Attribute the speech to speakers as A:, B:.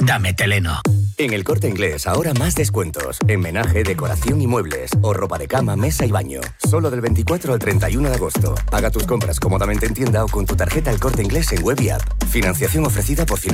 A: Dame Teleno.
B: En El Corte Inglés, ahora más descuentos. En menaje, decoración y muebles. O ropa de cama, mesa y baño. Solo del 24 al 31 de agosto. Paga tus compras cómodamente en tienda o con tu tarjeta El Corte Inglés en web y app. Financiación ofrecida por